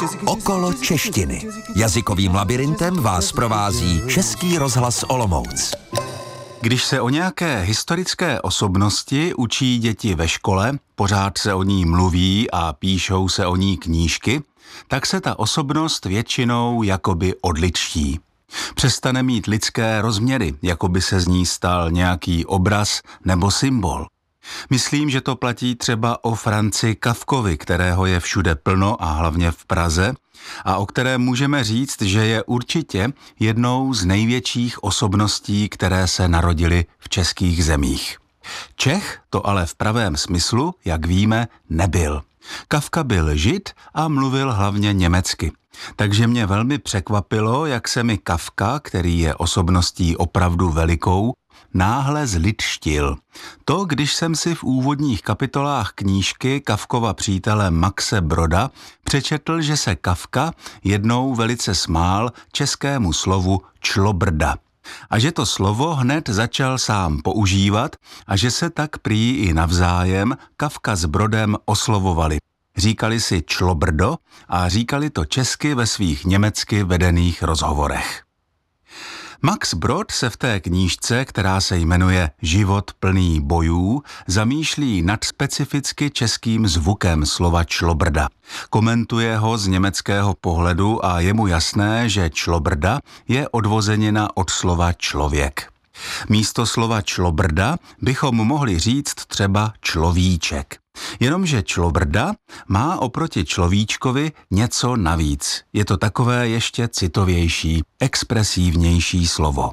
Okolo češtiny. Jazykovým labirintem vás provází Český rozhlas Olomouc. Když se o nějaké historické osobnosti učí děti ve škole, pořád se o ní mluví a píšou se o ní knížky, tak se ta osobnost většinou jakoby odličtí. Přestane mít lidské rozměry, jako by se z ní stal nějaký obraz nebo symbol. Myslím, že to platí třeba o Franzi Kafkovi, kterého je všude plno a hlavně v Praze, a o kterém můžeme říct, že je určitě jednou z největších osobností, které se narodily v českých zemích. Čech to ale v pravém smyslu, jak víme, nebyl. Kafka byl Žid a mluvil hlavně německy. Takže mě velmi překvapilo, jak se mi Kafka, který je osobností opravdu velikou, náhle zlidštil. To, když jsem si v úvodních kapitolách knížky Kafkova přítele Maxe Broda přečetl, že se Kafka jednou velice smál českému slovu člobrda. A že to slovo hned začal sám používat a že se tak prý i navzájem Kafka s Brodem oslovovali. Říkali si člobrdo a říkali to česky ve svých německy vedených rozhovorech. Max Brod se v té knížce, která se jmenuje Život plný bojů, zamýšlí nad specificky českým zvukem slova člobrda. Komentuje ho z německého pohledu a je mu jasné, že člobrda je odvozenina od slova člověk. Místo slova člobrda bychom mohli říct třeba človíček. Jenomže člobrda má oproti človíčkovi něco navíc. Je to takové ještě citovější, expresivnější slovo.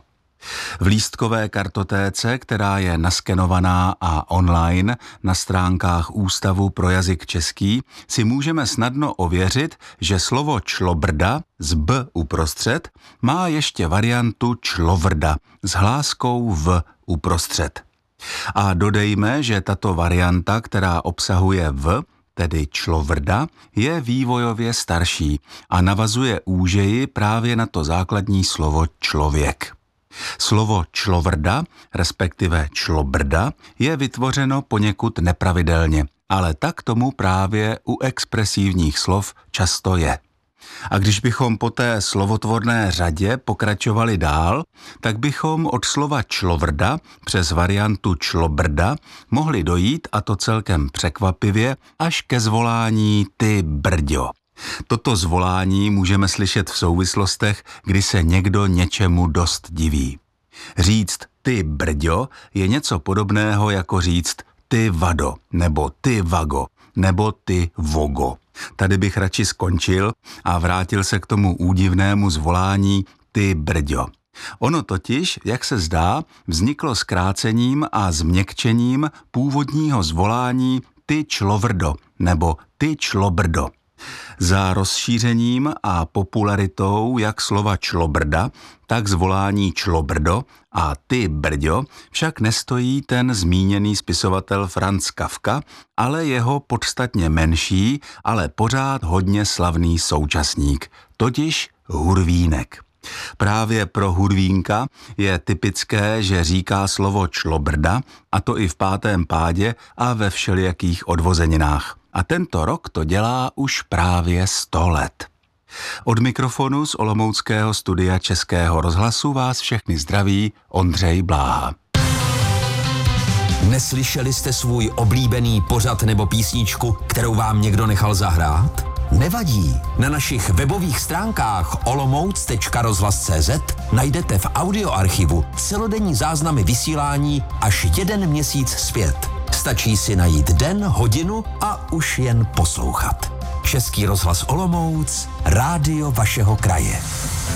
V lístkové kartotéce, která je naskenovaná a online na stránkách Ústavu pro jazyk český, si můžeme snadno ověřit, že slovo člobrda z b uprostřed má ještě variantu človrda s hláskou v uprostřed. A dodejme, že tato varianta, která obsahuje v, tedy človrda, je vývojově starší a navazuje úžeji právě na to základní slovo člověk. Slovo človrda, respektive člobrda, je vytvořeno poněkud nepravidelně, ale tak tomu právě u expresivních slov často je. A když bychom po té slovotvorné řadě pokračovali dál, tak bychom od slova človrda přes variantu člobrda mohli dojít, a to celkem překvapivě, až ke zvolání ty brďo. Toto zvolání můžeme slyšet v souvislostech, kdy se někdo něčemu dost diví. Říct ty brďo je něco podobného jako říct ty vado, nebo ty vago, nebo ty vogo. Tady bych radši skončil a vrátil se k tomu údivnému zvolání ty brďo. Ono totiž, jak se zdá, vzniklo zkrácením a změkčením původního zvolání ty človrdo nebo ty člobrdo. Za rozšířením a popularitou jak slova člobrda, tak zvolání člobrdo a ty brďo však nestojí ten zmíněný spisovatel Franz Kafka, ale jeho podstatně menší, ale pořád hodně slavný současník, totiž Hurvínek. Právě pro Hurvínka je typické, že říká slovo člobrda, a to i v 5. pádě a ve všelijakých odvozeninách. A tento rok to dělá už právě 100 let. Od mikrofonu z olomouckého studia Českého rozhlasu vás všechny zdraví Ondřej Bláha. Neslyšeli jste svůj oblíbený pořad nebo písničku, kterou vám někdo nechal zahrát? Nevadí, na našich webových stránkách olomouc.rozhlas.cz najdete v audioarchivu celodenní záznamy vysílání až 1 měsíc zpět. Stačí si najít den, hodinu a už jen poslouchat. Český rozhlas Olomouc, rádio vašeho kraje.